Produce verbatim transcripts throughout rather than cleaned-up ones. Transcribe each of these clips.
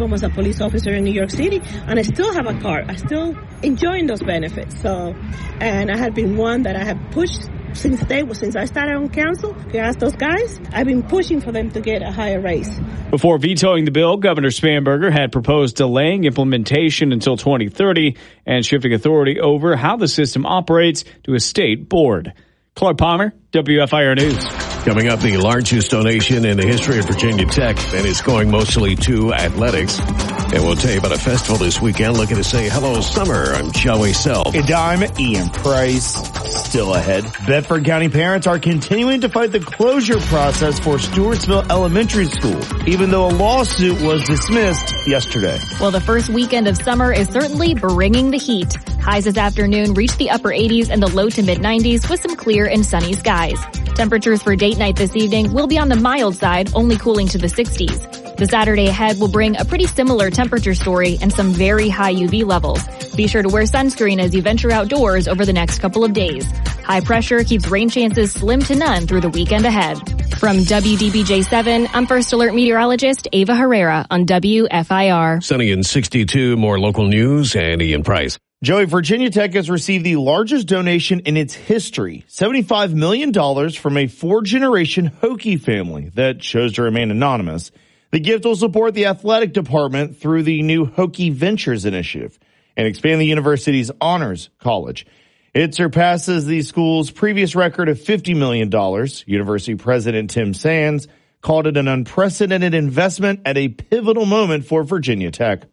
home as a police officer in New York City, and I still have a car. I still enjoying those benefits. So, and I have been one that I have pushed since day since I started on council. You ask those guys, I've been pushing for them to get a higher raise. Before vetoing the bill, Governor Spanberger had proposed delaying implementation until twenty thirty and shifting authority over how the system operates to a state board. Clark Palmer, W F I R News. Coming up, the largest donation in the history of Virginia Tech, and it's going mostly to athletics. And we'll tell you about a festival this weekend looking to say hello summer. I'm Joey Self. And I'm Ian Price. Still ahead, Bedford County parents are continuing to fight the closure process for Stewartsville Elementary School, even though a lawsuit was dismissed yesterday. Well, the first weekend of summer is certainly bringing the heat. Highs this afternoon reached the upper eighties and the low to mid nineties with some clear and sunny skies. Temperatures for date night this evening will be on the mild side, only cooling to the sixties. The Saturday ahead will bring a pretty similar temperature story and some very high U V levels. Be sure to wear sunscreen as you venture outdoors over the next couple of days. High pressure keeps rain chances slim to none through the weekend ahead. From W D B J seven, I'm First Alert meteorologist Ava Herrera on W F I R. Sunny and sixty-two, more local news, and Ian Price. Joey, Virginia Tech has received the largest donation in its history, seventy-five million dollars from a four-generation Hokie family that chose to remain anonymous. The gift will support the athletic department through the new Hokie Ventures initiative and expand the university's honors college. It surpasses the school's previous record of fifty million dollars. University President Tim Sands called it an unprecedented investment at a pivotal moment for Virginia Tech.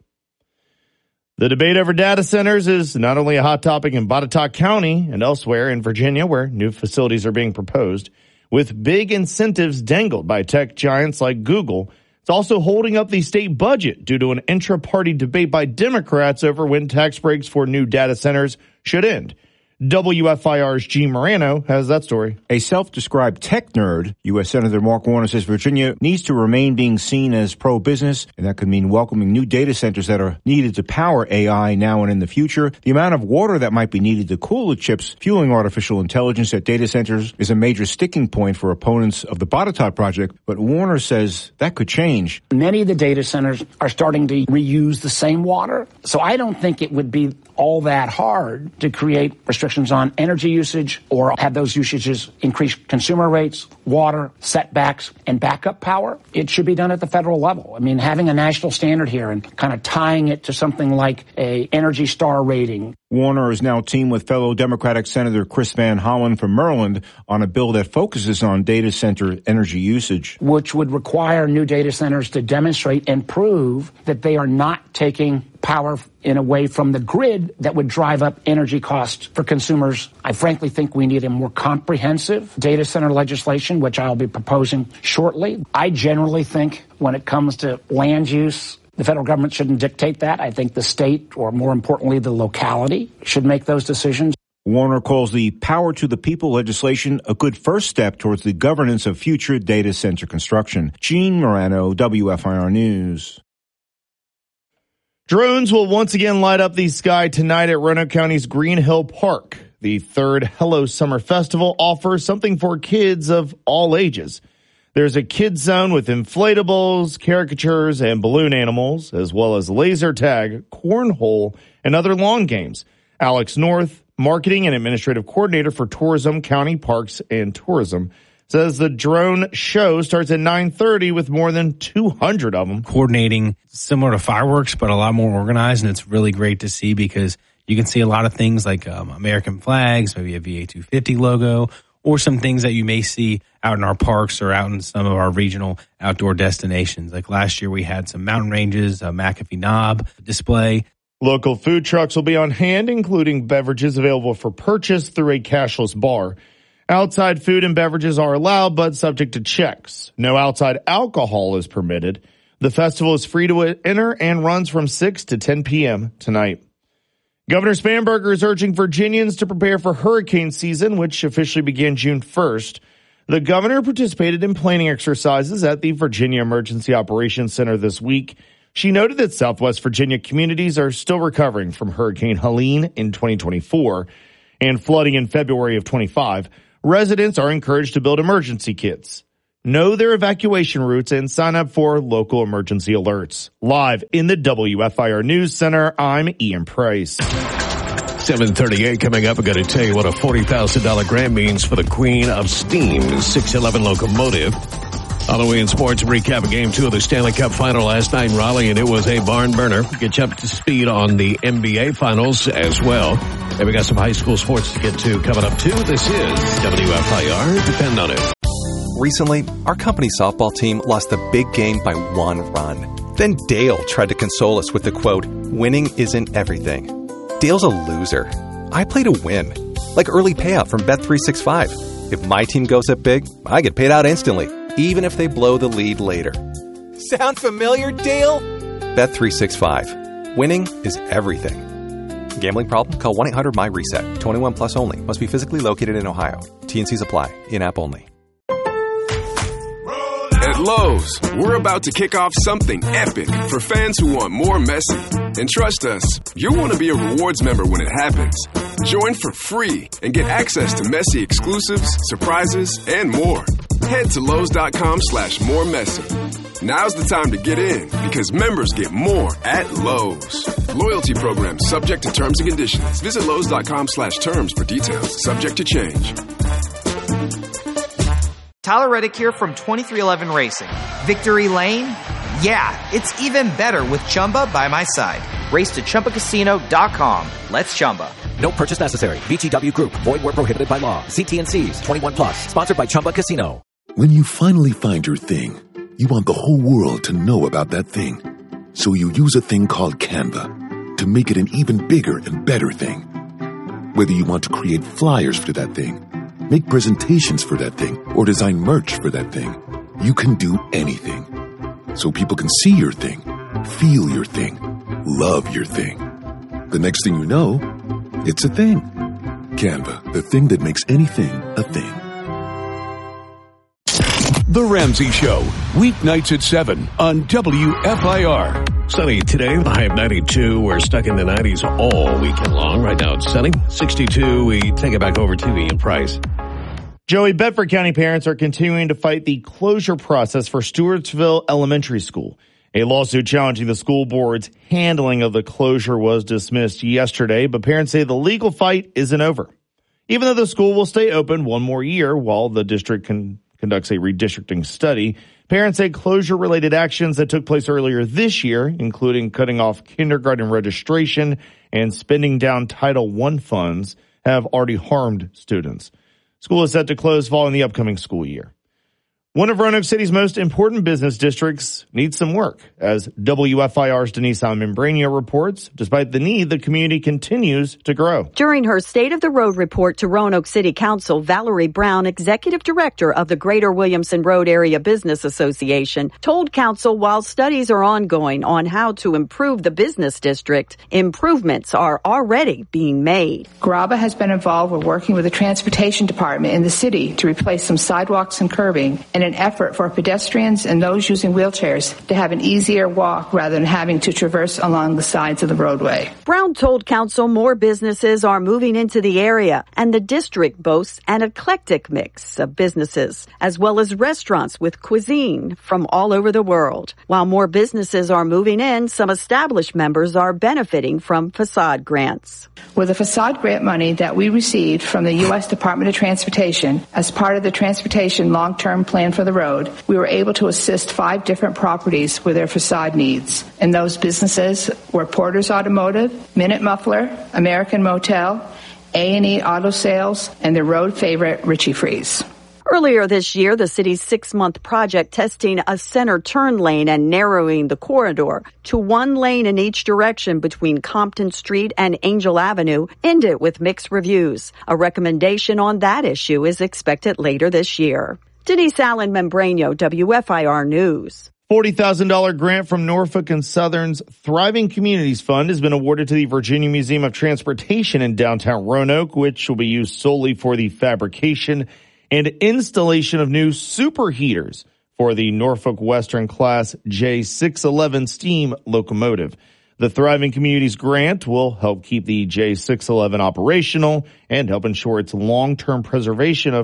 The debate over data centers is not only a hot topic in Botetourt County and elsewhere in Virginia, where new facilities are being proposed, with big incentives dangled by tech giants like Google. It's also holding up the state budget due to an intra-party debate by Democrats over when tax breaks for new data centers should end. W F I R's Gene Morano has that story. A self-described tech nerd, U S Senator Mark Warner says Virginia needs to remain being seen as pro-business, and that could mean welcoming new data centers that are needed to power A I now and in the future. The amount of water that might be needed to cool the chips fueling artificial intelligence at data centers is a major sticking point for opponents of the Botetourt project, but Warner says that could change. Many of the data centers are starting to reuse the same water, so I don't think it would be all that hard to create restrictions on energy usage or have those usages increase consumer rates, water, setbacks, and backup power. It should be done at the federal level. I mean, having a national standard here and kind of tying it to something like a Energy Star rating. Warner is now teamed with fellow Democratic Senator Chris Van Hollen from Maryland on a bill that focuses on data center energy usage, which would require new data centers to demonstrate and prove that they are not taking power in a way from the grid that would drive up energy costs for consumers. I frankly think we need a more comprehensive data center legislation, which I'll be proposing shortly. I generally think when it comes to land use, the federal government shouldn't dictate that. I think the state, or more importantly, the locality, should make those decisions. Warner calls the Power to the People legislation a good first step towards the governance of future data center construction. Gene Morano, W F I R News. Drones will once again light up the sky tonight at Roanoke County's Green Hill Park. The third Hello Summer Festival offers something for kids of all ages. There's a kids zone with inflatables, caricatures, and balloon animals, as well as laser tag, cornhole, and other lawn games. Alex North, Marketing and Administrative Coordinator for Tourism, County Parks and Tourism, says the drone show starts at nine thirty with more than two hundred of them. Coordinating similar to fireworks, but a lot more organized, and it's really great to see because you can see a lot of things like um, American flags, maybe a V A two fifty logo, or some things that you may see out in our parks or out in some of our regional outdoor destinations. Like last year we had some mountain ranges, a McAfee Knob display. Local food trucks will be on hand, including beverages available for purchase through a cashless bar. Outside food and beverages are allowed, but subject to checks. No outside alcohol is permitted. The festival is free to enter and runs from six to ten p.m. tonight. Governor Spanberger is urging Virginians to prepare for hurricane season, which officially began June first. The governor participated in planning exercises at the Virginia Emergency Operations Center this week. She noted that Southwest Virginia communities are still recovering from Hurricane Helene in twenty twenty-four and flooding in February of twenty-five. Residents are encouraged to build emergency kits. know their evacuation routes, and sign up for local emergency alerts. Live in the W F I R News Center, I'm Ian Price. seven thirty-eight coming up. I'm going to tell you what a forty thousand dollars grant means for the Queen of Steam six eleven locomotive. Halloween sports recap of game two of the Stanley Cup final last night in Raleigh, and it was a barn burner. Get you up to speed on the N B A finals as well. And we got some high school sports to get to coming up too. This is W F I R. Depend on it. Recently, our company softball team lost the big game by one run. Then Dale tried to console us with the quote, "Winning isn't everything." Dale's a loser. I play to win. Like early payout from Bet three sixty-five. If my team goes up big, I get paid out instantly, even if they blow the lead later. Sound familiar, Dale? Bet three sixty-five. Winning is everything. Gambling problem? Call one eight hundred M Y RESET. twenty-one plus only. Must be physically located in Ohio. T and Cs apply. In-app only. At Lowe's, we're about to kick off something epic for fans who want more Messi. And trust us, you'll want to be a rewards member when it happens. Join for free and get access to Messi exclusives, surprises, and more. Head to Lowe's.com slash more Messi. Now's the time to get in because members get more at Lowe's. Loyalty program subject to terms and conditions. Visit Lowe's.com slash terms for details. Subject to change. Tyler Reddick here from twenty-three eleven Racing. Victory Lane? Yeah, it's even better with Chumba by my side. Race to Chumba Casino dot com. Let's Chumba. No purchase necessary. V G W Group. Void where prohibited by law. See T and Cs. twenty-one plus. Sponsored by Chumba Casino. When you finally find your thing, you want the whole world to know about that thing. So you use a thing called Canva to make it an even bigger and better thing. Whether you want to create flyers for that thing, make presentations for that thing, or design merch for that thing, you can do anything. So people can see your thing, feel your thing, love your thing. The next thing you know, it's a thing. Canva, the thing that makes anything a thing. The Ramsey Show, weeknights at seven on W F I R. Sunny today with a high of ninety-two. We're stuck in the nineties all weekend long. Right now it's sunny. sixty-two. We take it back over to Ian Price. Joey, Bedford County parents are continuing to fight the closure process for Stewartsville Elementary School. A lawsuit challenging the school board's handling of the closure was dismissed yesterday, but parents say the legal fight isn't over. Even though the school will stay open one more year while the district can conducts a redistricting study, parents say closure-related actions that took place earlier this year, including cutting off kindergarten registration and spending down Title one funds, have already harmed students. School is set to close following the upcoming school year. One of Roanoke City's most important business districts needs some work. As W F I R's Denise Allen-Membranio reports, despite the need, the community continues to grow. During her State of the Road report to Roanoke City Council, Valerie Brown, executive director of the Greater Williamson Road Area Business Association, told council while studies are ongoing on how to improve the business district, improvements are already being made. GRABA has been involved with working with the transportation department in the city to replace some sidewalks and curbing in an effort for pedestrians and those using wheelchairs to have an easier walk rather than having to traverse along the sides of the roadway. Brown told council more businesses are moving into the area, and the district boasts an eclectic mix of businesses, as well as restaurants with cuisine from all over the world. While more businesses are moving in, some established members are benefiting from facade grants. With the facade grant money that we received from the U S Department of Transportation as part of the Transportation Long-Term Plan for the Road, we were able to assist five different properties with their facade needs. And those businesses were Porter's Automotive, Minute Muffler, American Motel, A and E Auto Sales, and the road favorite, Richie Freeze. Earlier this year, the city's six-month project testing a center turn lane and narrowing the corridor to one lane in each direction between Compton Street and Angel Avenue ended with mixed reviews. A recommendation on that issue is expected later this year. Denise Allen-Membranio, W F I R News. forty thousand dollars grant from Norfolk and Southern's Thriving Communities Fund has been awarded to the Virginia Museum of Transportation in downtown Roanoke, which will be used solely for the fabrication and installation of new superheaters for the Norfolk Western Class J six eleven steam locomotive. The Thriving Communities grant will help keep the J six eleven operational and help ensure its long-term preservation of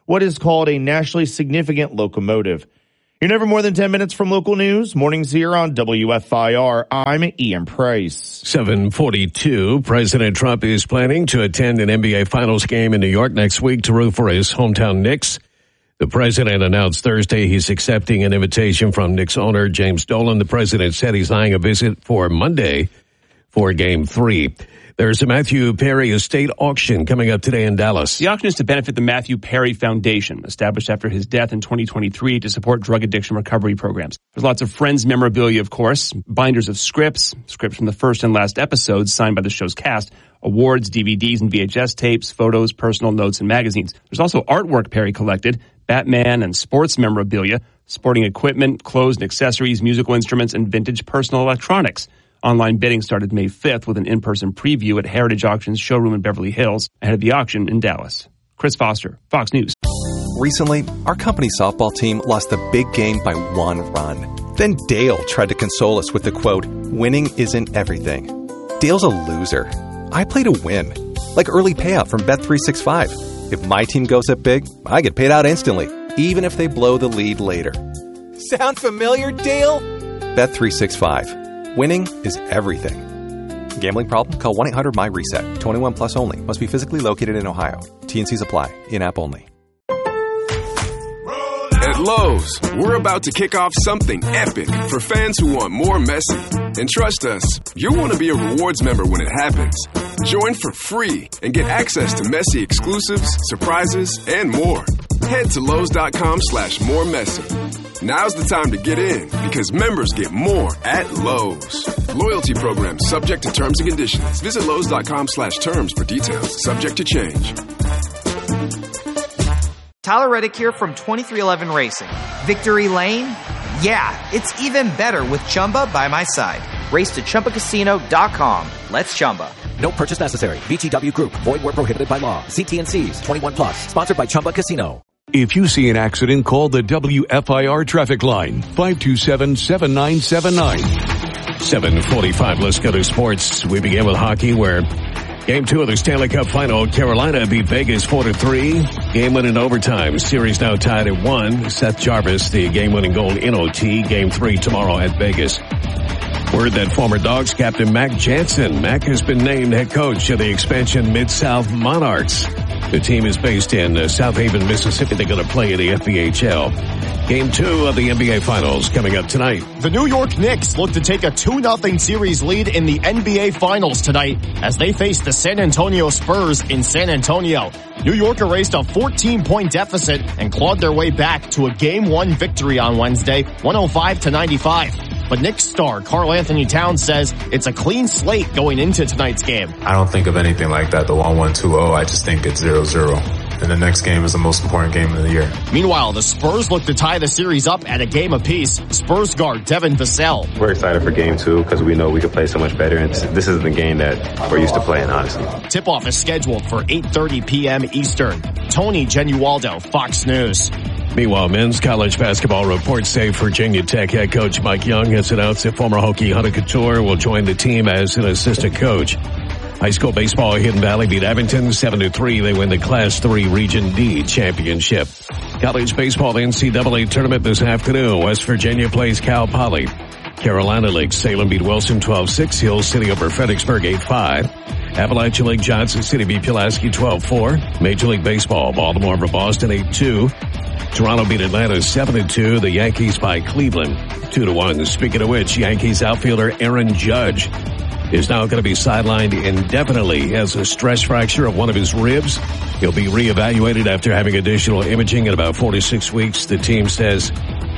what is called a nationally significant locomotive. You're never more than ten minutes from local news. Mornings here on W F I R. I'm Ian Price. seven forty-two. President Trump is planning to attend an N B A Finals game in New York next week to root for his hometown Knicks. The president announced Thursday he's accepting an invitation from Knicks owner James Dolan. The president said he's eyeing a visit for Monday for Game three. There's a Matthew Perry estate auction coming up today in Dallas. The auction is to benefit the Matthew Perry Foundation, established after his death in twenty twenty-three to support drug addiction recovery programs. There's lots of Friends memorabilia, of course, binders of scripts, scripts from the first and last episodes signed by the show's cast, awards, D V Ds and V H S tapes, photos, personal notes, and magazines. There's also artwork Perry collected, Batman and sports memorabilia, sporting equipment, clothes and accessories, musical instruments, and vintage personal electronics. Online bidding started May fifth with an in-person preview at Heritage Auctions showroom in Beverly Hills ahead of the auction in Dallas. Chris Foster, Fox News. Recently, our company softball team lost the big game by one run. Then Dale tried to console us with the quote, "Winning isn't everything." Dale's a loser. I play to win. Like early payout from Bet three sixty-five. If my team goes up big, I get paid out instantly, even if they blow the lead later. Sound familiar, Dale? Bet three sixty-five. Winning is everything. Gambling problem? Call one eight hundred M Y reset. twenty-one plus only. Must be physically located in Ohio. T N Cs apply. In-app only. At Lowe's, we're about to kick off something epic for fans who want more Messi. And trust us, you'll want to be a rewards member when it happens. Join for free and get access to Messi exclusives, surprises, and more. Head to Lowe's.com slash more Messi. Now's the time to get in because members get more at Lowe's. Loyalty program subject to terms and conditions. Visit Lowe's.com slash terms for details. Subject to change. Tyler Reddick here from twenty-three eleven Racing. Victory Lane? Yeah, it's even better with Chumba by my side. Race to Chumba Casino dot com. Let's Chumba. No purchase necessary. V G W Group. Void where prohibited by law. See T N Cs. twenty-one plus. Sponsored by Chumba Casino. If you see an accident, call the W F I R traffic line, five two seven, seven nine seven nine. seven forty-five. Let's go to sports. We begin with hockey where Game two of the Stanley Cup Final, Carolina beat Vegas four to three. Game win in overtime. Series now tied at one. Seth Jarvis, the game-winning goal in O T. Game three tomorrow at Vegas. Word that former Dogs captain Mac Jansen. Mac has been named head coach of the expansion Mid-South Monarchs. The team is based in uh, South Haven, Mississippi. They're going to play in the F B H L. Game two of the N B A Finals coming up tonight. The New York Knicks look to take a two nothing series lead in the N B A Finals tonight as they face the San Antonio Spurs in San Antonio. New York erased a fourteen point deficit and clawed their way back to a game one victory on Wednesday, one oh five to ninety-five. But Knicks star Karl Anthony Towns says it's a clean slate going into tonight's game. I don't think of anything like that, the one one two oh. I just think it's zero zero. And the next game is the most important game of the year. Meanwhile, the Spurs look to tie the series up at a game apiece. Spurs guard Devin Vassell. We're excited for game two because we know we can play so much better. And this isn't the game that we're used to playing, honestly. Tip-off is scheduled for eight thirty p.m. Eastern. Tony Genualdo, Fox News. Meanwhile, men's college basketball reports say Virginia Tech head coach Mike Young has announced that former Hokie Hunter Couture will join the team as an assistant coach. High school baseball, Hidden Valley beat Abington seven to three. They win the Class three Region D championship. College baseball N C double A tournament this afternoon. West Virginia plays Cal Poly. Carolina League, Salem beat Wilson twelve six. Hill City over Fredericksburg eight five. Appalachian League, Johnson City beat Pulaski twelve four. Major League Baseball, Baltimore over Boston eight two. Toronto beat Atlanta seven to two. The Yankees by Cleveland two to one. Speaking of which, Yankees outfielder Aaron Judge is now going to be sidelined indefinitely. He has a stress fracture of one of his ribs. He'll be reevaluated after having additional imaging in about four to six weeks. The team says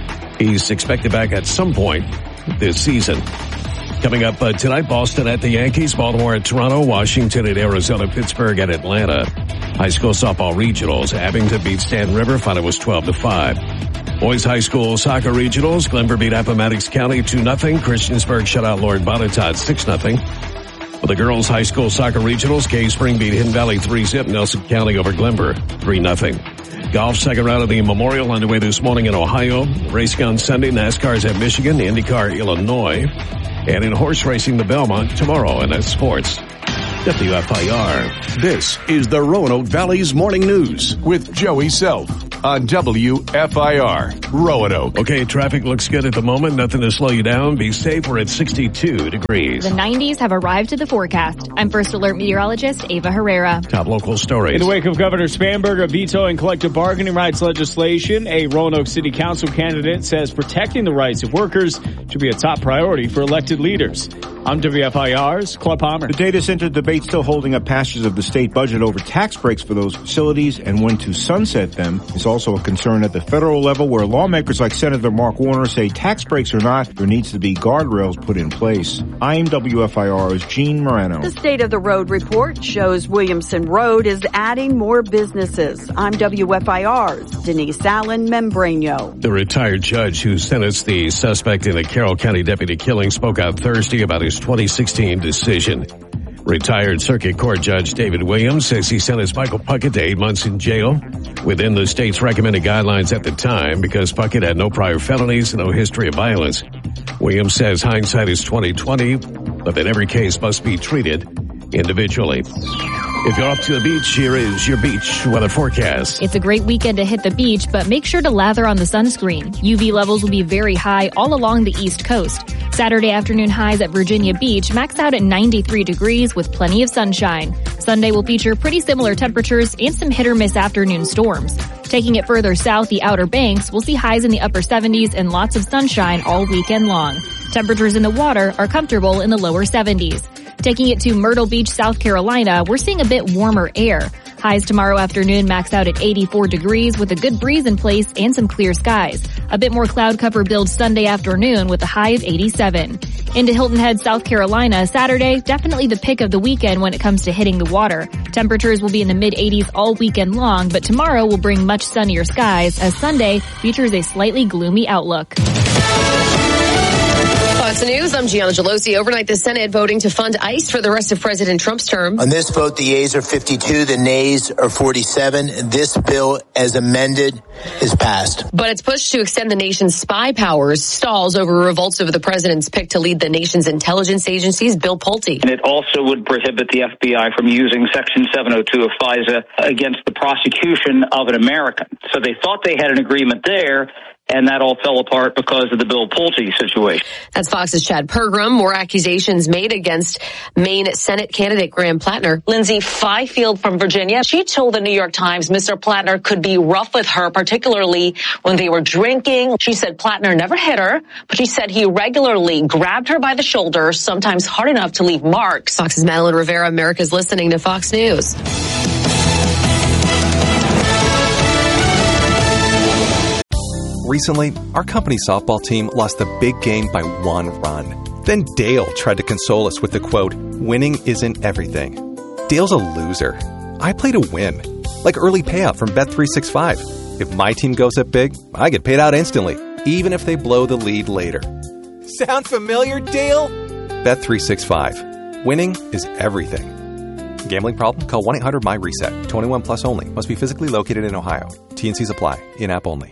he's expected back at some point this season. Coming up uh, tonight, Boston at the Yankees, Baltimore at Toronto, Washington at Arizona, Pittsburgh at Atlanta. High school softball regionals, Abington beat Stanton River, final was twelve to five. Boys high school soccer regionals, Glenver beat Appomattox County two nothing. Christiansburg shut out Lord Botetourt six nothing. For the girls high school soccer regionals, Cave Spring beat Hidden Valley three zip. Nelson County over Glenver three nothing. Golf second round of the Memorial underway this morning in Ohio. Racing on Sunday, NASCAR's at Michigan, IndyCar, Illinois. And in horse racing, the Belmont tomorrow, and that's sports. W F I R. This is the Roanoke Valley's Morning News with Joey Self on W F I R, Roanoke. Okay, traffic looks good at the moment. Nothing to slow you down. Be safe. We're at sixty-two degrees. The nineties have arrived to the forecast. I'm First Alert meteorologist Ava Herrera. Top local stories. In the wake of Governor Spanberger vetoing collective bargaining rights legislation, a Roanoke City Council candidate says protecting the rights of workers should be a top priority for elected leaders. I'm W F I R's Claude Palmer. The data center debate still holding up passage of the state budget over tax breaks for those facilities and when to sunset them is also a concern at the federal level, where lawmakers like Senator Mark Warner say tax breaks or not, there needs to be guardrails put in place. I'm W F I R's Gene Morano. The State of the Road report shows Williamson Road is adding more businesses. I'm W F I R's Denise Allen Membrano. The retired judge who sentenced the suspect in the Carroll County deputy killing spoke out Thursday about his twenty sixteen decision. Retired Circuit Court Judge David Williams says he sentenced Michael Puckett to eight months in jail within the state's recommended guidelines at the time because Puckett had no prior felonies and no history of violence. Williams says hindsight is twenty twenty, but that every case must be treated individually. If you're up to the beach, here is your beach weather forecast. It's a great weekend to hit the beach, but make sure to lather on the sunscreen. U V levels will be very high all along the East Coast. Saturday afternoon highs at Virginia Beach max out at ninety-three degrees with plenty of sunshine. Sunday will feature pretty similar temperatures and some hit or miss afternoon storms. Taking it further south, the Outer Banks will see highs in the upper seventies and lots of sunshine all weekend long. Temperatures in the water are comfortable in the lower seventies. Taking it to Myrtle Beach, South Carolina, we're seeing a bit warmer air. Highs tomorrow afternoon max out at eighty-four degrees with a good breeze in place and some clear skies. A bit more cloud cover builds Sunday afternoon with a high of eighty-seven. Into Hilton Head, South Carolina, Saturday, definitely the pick of the weekend when it comes to hitting the water. Temperatures will be in the mid eighties all weekend long, but tomorrow will bring much sunnier skies as Sunday features a slightly gloomy outlook. Fox News, I'm Gianna Gelosi. Overnight, the Senate voting to fund ICE for the rest of President Trump's term. On this vote, the yeas are fifty-two, the nays are forty-seven. This bill, as amended, is passed. But it's pushed to extend the nation's spy powers, stalls over revolts over the president's pick to lead the nation's intelligence agencies. Bill Pulte. And it also would prohibit the F B I from using Section seven oh two of FISA against the prosecution of an American. So they thought they had an agreement there, and that all fell apart because of the Bill Pulte situation. That's Fox's Chad Pergram. More accusations made against Maine Senate candidate Graham Plattner. Lindsay Fifield from Virginia. She told the New York Times Mister Plattner could be rough with her, particularly when they were drinking. She said Plattner never hit her, but she said he regularly grabbed her by the shoulder, sometimes hard enough to leave marks. Fox's Madeline Rivera. America's listening to Fox News. Recently, our company softball team lost the big game by one run. Then Dale tried to console us with the quote, "Winning isn't everything." Dale's a loser. I play to win. Like early payout from Bet three sixty-five. If my team goes up big, I get paid out instantly, even if they blow the lead later. Sound familiar, Dale? Bet three sixty-five. Winning is everything. Gambling problem? Call one eight hundred M Y RESET. twenty-one plus only. Must be physically located in Ohio. T and Cs apply. In-app only.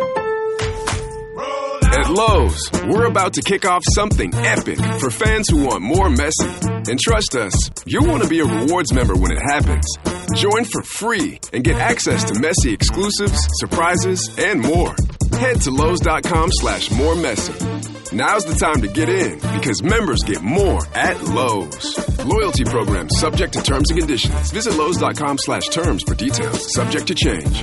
At Lowe's, we're about to kick off something epic for fans who want more messy. And trust us, you'll want to be a rewards member when it happens. Join for free and get access to messy exclusives, surprises, and more. Head to Lowe's.com slash more messy. Now's the time to get in because members get more at Lowe's. Loyalty program subject to terms and conditions. Visit Lowe's.com slash terms for details. Subject to change.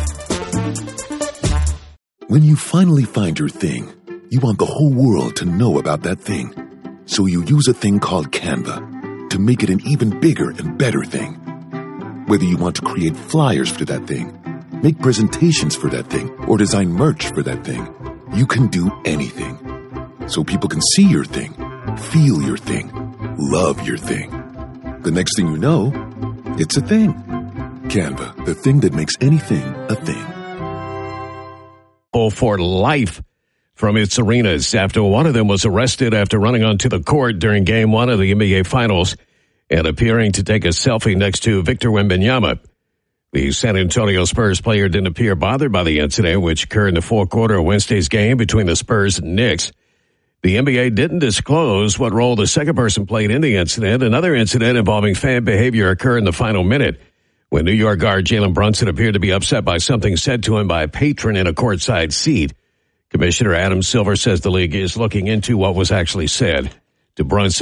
When you finally find your thing, you want the whole world to know about that thing. So you use a thing called Canva to make it an even bigger and better thing. Whether you want to create flyers for that thing, make presentations for that thing, or design merch for that thing, you can do anything. So people can see your thing, feel your thing, love your thing. The next thing you know, it's a thing. Canva, the thing that makes anything a thing. For life from its arenas after one of them was arrested after running onto the court during game one of the N B A Finals and appearing to take a selfie next to Victor Wembanyama. The San Antonio Spurs player didn't appear bothered by the incident, which occurred in the fourth quarter of Wednesday's game between the Spurs and Knicks. The N B A didn't disclose what role the second person played in the incident. Another incident involving fan behavior occurred in the final minute when New York guard Jalen Brunson appeared to be upset by something said to him by a patron in a courtside seat. Commissioner Adam Silver says the league is looking into what was actually said to Brunson.